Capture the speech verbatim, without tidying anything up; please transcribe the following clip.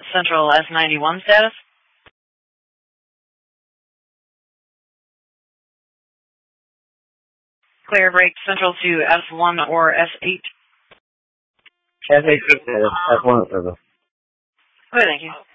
Central S ninety-one status. Clear break Central to S one or S eight. S eight status, S one service. Okay, thank you.